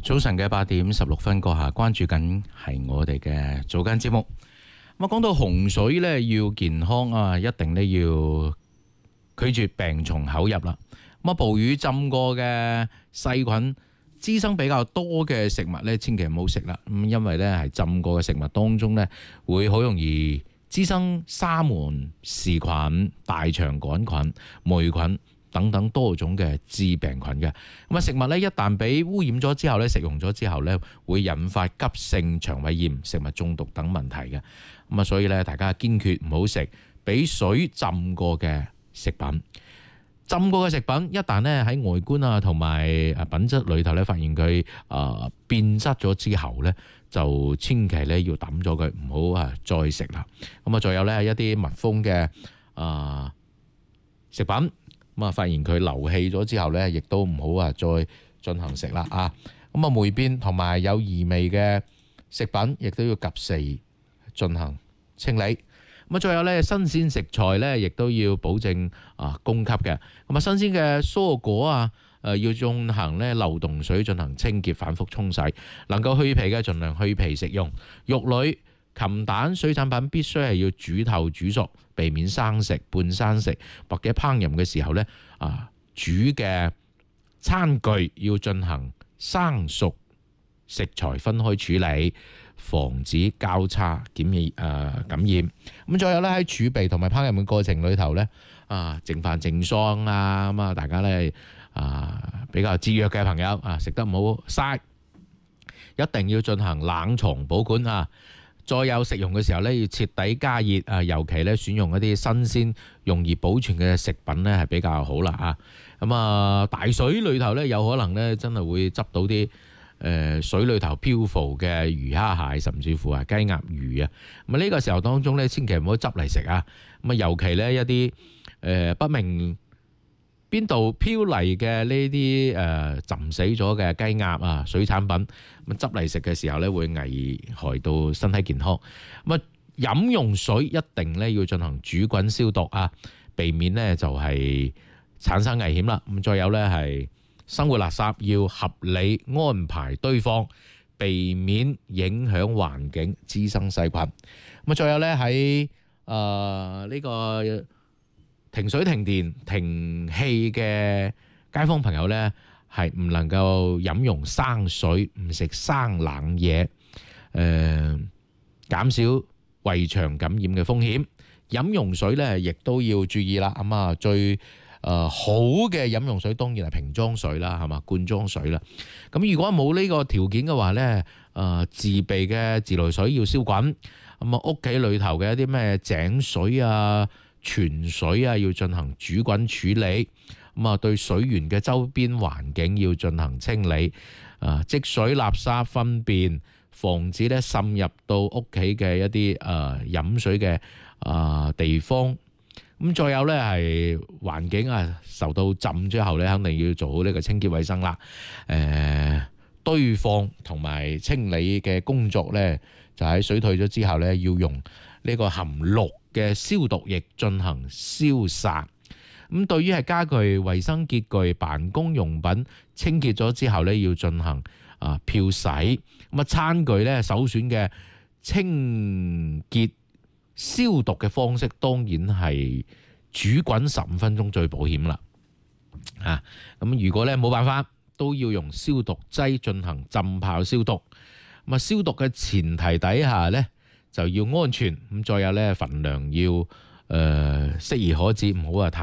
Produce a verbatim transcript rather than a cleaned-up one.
早晨嘅八點十六分過下，關注緊係我哋嘅早間節目。咁啊，講到洪水呢，要健康啊，一定呢要拒絕病從口入啦。咁啊，暴雨浸過嘅細菌滋生比較多嘅食物呢，千祈唔好食啦。咁因為呢係浸過嘅食物當中呢，會好容易滋生沙門氏菌、大腸桿菌、霉菌等等多種嘅致病菌嘅。咁啊，食物咧一旦俾污染咗之後咧，食用咗之後咧，會引發急性腸胃炎、食物中毒等問題嘅。咁啊，所以咧大家堅決唔好食俾水浸過嘅食品。浸過嘅食品一旦咧喺外觀啊同埋啊品質裏頭咧發現佢啊變質咗之後咧，就千祈咧要抌咗佢，唔好啊再食啦。咁啊，再有咧一啲密封嘅啊食品。咁啊，發現佢漏氣咗之後咧，亦都唔好啊，再進行食啦啊！咁啊，霉變同埋有異味嘅食品，亦都要及時進行清理。咁啊，再有咧新鮮食材咧，亦都要保證啊供給嘅。咁啊，新鮮嘅蔬果啊，誒要進行咧漏洞水進行清潔，反覆沖洗。能夠去皮嘅，盡量去皮食用。肉類、禽蛋、水產品必須係要煮透煮熟，避免生食、半生食或者烹飪嘅時候呢，啊煮嘅餐具要進行生熟食材分開處理，防止交叉檢驗誒感染。咁再有咧喺儲備同埋烹飪嘅過程裏頭呢，啊剩飯剩餸啊咁啊，大家呢啊比較節約嘅朋友啊，食得唔好嘥，一定要進行冷藏保管啊！再有食用嘅時候咧，要徹底加熱啊！尤其咧選用一啲新鮮、容易保存嘅食品咧，係比較好啦啊！咁啊，大水裏頭咧，有可能咧真係會執到啲誒水裏頭漂浮嘅魚蝦蟹，甚至乎係雞鴨魚啊！咁啊，呢個時候當中咧，千祈唔好執嚟食啊！咁啊，尤其咧一啲誒不明邊度漂嚟嘅呢啲誒浸死咗嘅雞鴨啊水產品，咁執嚟食嘅時候咧會危害到身體健康。咁啊，飲用水一定咧要進行煮滾消毒啊，避免咧就係產生危險啦。咁再有咧係生活垃圾要合理安排堆放，避免影響環境滋生細菌。咁啊，再有咧喺誒呢個停水停電停氣嘅街坊朋友呢，係唔能夠飲用生水，唔食生冷嘢，誒、呃、減少胃腸感染嘅風險。飲用水呢，亦都要注意啦。咁啊，最誒、呃、好嘅飲用水當然係瓶裝水啦，係嘛，罐裝水啦。咁如果冇呢個條件嘅話呢，誒、呃、自備嘅自來水要燒滾。咁啊，屋企裏頭嘅一啲咩井水啊、泉水啊，要進行煮滾處理，咁啊對水源嘅周邊環境要進行清理，啊積水、垃圾、糞便，防止咧滲入到屋企嘅一啲誒飲水嘅啊地方。咁再有咧係環境啊受到浸之後咧，肯定要做好呢個清潔衛生啦。誒堆放同埋清理嘅工作咧，就喺水退咗之後咧，要用呢個含氯嘅消毒液進行消殺。咁對於係家具、衛生潔具、辦公用品清潔咗之後咧，要進行啊漂洗。咁啊餐具咧，首選嘅清潔消毒嘅方式，當然係煮滾十五分鐘最保險啦。啊，咁如果咧冇辦法，都要用消毒劑進行浸泡消毒。咁啊消毒嘅前提底下咧，就要安全，咁再有咧份量要誒適宜可止，唔好啊太